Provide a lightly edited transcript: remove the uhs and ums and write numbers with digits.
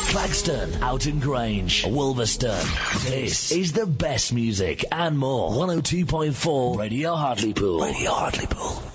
Claxton, Oughton Grange, Wolverston. This is the best music and more. 102.4 Radio Hartlepool. Radio Hartlepool.